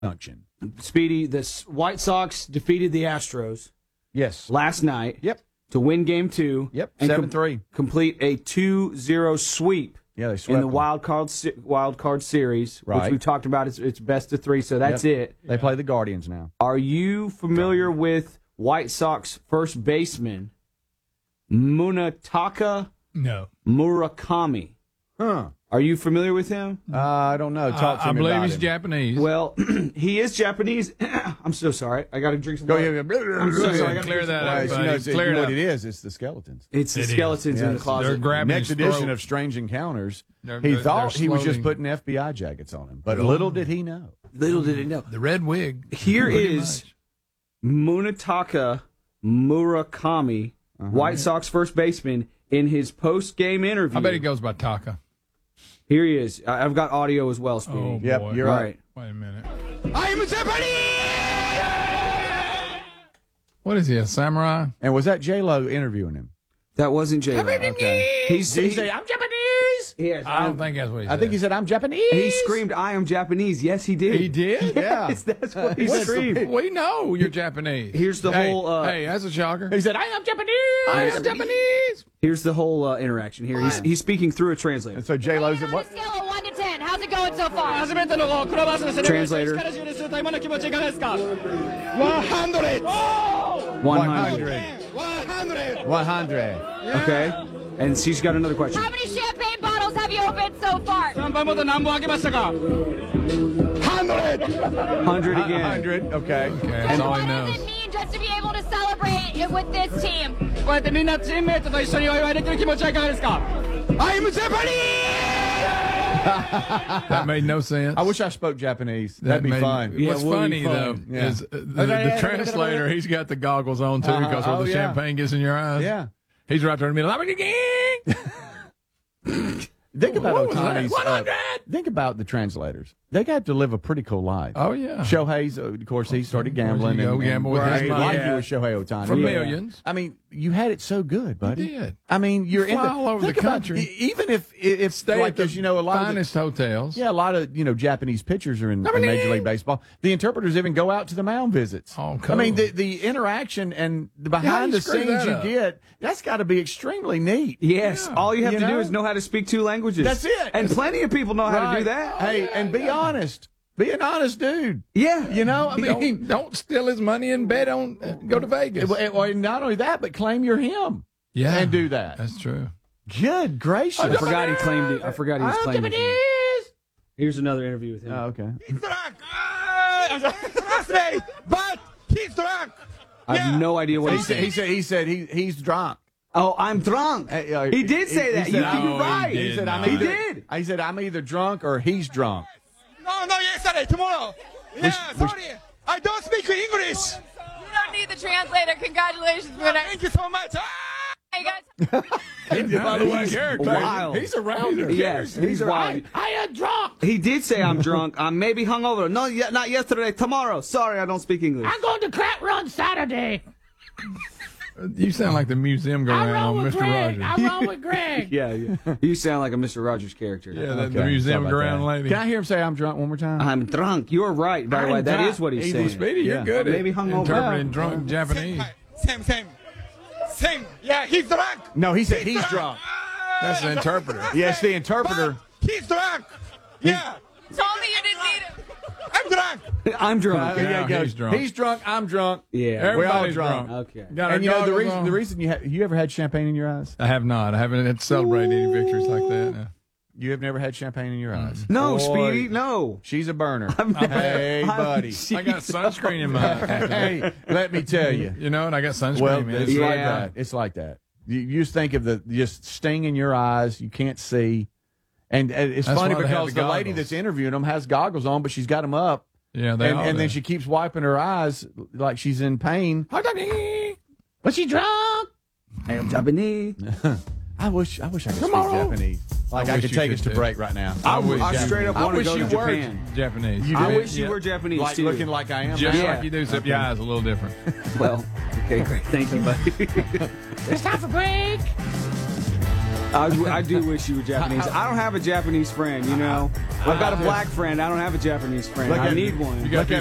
Function. Speedy, the White Sox defeated the Astros Yes. last night. Yep. To win Game 2. Yep. And 7-3. Complete a 2-0 sweep. Yeah, they swept in the them. wild card series, Right. which we've talked about. It's best of 3, so that's it. They play the Guardians now. Are you familiar with White Sox first baseman Munetaka No. Murakami? Huh. Are you familiar with him? I don't know. Talk to I me believe about he's him. Japanese. Well, he is Japanese. I'm so sorry. I got to drink some Go water. ahead. I'm so sorry. I gotta Clear drink some that water. up. You know, Clear you know it what up. it is? It's the skeletons. It's the It is. skeletons in the Yes. closet. They're grabbing Next his edition throat. of Strange Encounters. They're- He they're thought he was just slogging. putting FBI jackets on him, but little did he know. Little did he know. The red wig. Here Pretty is much. Munetaka Murakami, White Sox first baseman, in his post-game interview. I bet he goes by Taka. Here he is. I've got audio as well, Speedy. Oh, Yep, boy. you're All right. right. Wait a minute. I'm Japanese! What is he, a samurai? And was that J-Lo interviewing him? That wasn't J-Lo. Okay. He's, Did he he, say, I'm Japanese? yes, I don't think that's what he said. I think he said, I'm Japanese. he screamed, "I am Japanese." Yes, he did. He did? Yeah. Yes, that's what he What's screamed. the- We know you're Japanese. Here's the Hey, whole, hey, that's a shocker. He said, I am Japanese. I am Japanese. Here's the whole interaction here. He's speaking through a translator. And so J-Lo's On at a what? scale of 1 to 10, how's it going so far? Translator. 100! 100. 100. Okay. And she's got another question. How many champagne bottles have you opened so far? 100 again. 100. Okay. Okay, that's all What he does knows. it mean just to be able to celebrate it with this team? I'm Japanese! That made no sense. I wish I spoke Japanese. That'd be fun. Yeah, What's it would funny, be fun. though, Yeah. is the translator, he's got the goggles on, too, because when Oh, the yeah. champagne gets in your eyes, Yeah. he's right there in the middle. Think about What was that? Otani's. 100! Think about the translators. They got to live a pretty cool life. Oh, yeah. Shohei's, of course, he started gambling. Go and gamble with his right, money. like Yeah. you with Shohei Otani. For millions. I mean, you had it so good, buddy. You did. I mean, you're in Fly all over think the about- country. even if Stay like at the as you know, a lot of the, finest hotels. yeah, a lot of Japanese pitchers are in Major League Baseball. The interpreters even go out to the mound visits. Oh, I mean, cool. the interaction and the How behind do you the screw scenes that you up? get, that's got to be extremely neat. Yes. Yeah. All you have You to do know? is know how to speak 2 languages. That's it. And plenty of people know how to do Right. that. Hey, and be honest. Be an honest dude. Yeah. You know, I mean, Don't steal his money and bet on go to Vegas. or not only that, but claim you're him. Yeah, and do that. That's true. Good gracious. I forgot he claimed it. I forgot he was claiming it. Here's another interview with him. Oh, okay. He's drunk! But he's drunk! I have no idea what he He said. said he's drunk. Oh, I'm drunk. He did say that. He said, You're No, right. he He said, not. I'm He either, did. He said, I'm either drunk or he's drunk. No, yesterday, tomorrow. Yeah, sorry. I don't speak English. You don't need the translator. Congratulations, winner. Thank you so much. Hey, guys. By the way, character. Wild. He's around her. Yes, he's wild. I am drunk. He did say I'm drunk. I'm maybe hungover. No, not yesterday. Tomorrow. Sorry, I don't speak English. I'm going to Crat Run Saturday. You sound like the museum go I'm around wrong on with Mr. Greg. Rogers. I'm wrong with Greg. Yeah, yeah. You sound like a Mr. Rogers character. Yeah, the Okay, museum sorry go about around that. lady. Can I hear him say I'm drunk one more time? I'm drunk. You're right, by the I'm way. That drunk. is what he's He's saying. Speedy, you're Yeah. good at Maybe hungover. interpreting drunk Same, Japanese. same. Yeah, he's drunk. No, he said he's drunk. That's the interpreter. Yes, the interpreter. He's drunk. Yeah, Told me you didn't need him. I'm drunk. I'm drunk. Yeah, Yeah, he's drunk. He's drunk. I'm drunk. Yeah. We're all Everybody's drunk. Okay. Got our And you know the goggles reason on. the reason you ever had champagne in your eyes? I have not. I haven't had to celebrate any victories like that. No. You have never had champagne in your eyes. No, Boy, Speedy, no. She's a burner. Hey, buddy. I got sunscreen in my eye. Hey, let me tell you. You know, and I got sunscreen Well, in. it's Yeah. like that. It's like that. You just think of the just sting in your eyes. You can't see, and it's That's funny why they have because the the lady goggles. that's interviewing them has goggles on, but she's got them up, Yeah, they all and then do. she keeps wiping her eyes like she's in pain. But she drunk. I am Japanese. I wish I could speak Tomorrow. Japanese. Like I I wish could you take could us to too. break right now. I wish I straight up I want to wish go you to were Japan. Japanese. You I did? wish you were Japanese, Like too. looking like I am. Just now? like you do, except your eyes a little different. Well, okay, great. Thank you, buddy. It's time for break. I do wish you were Japanese. I don't have a Japanese friend, you know. I've got a black friend. I don't have a Japanese friend. Look I at- need one. You got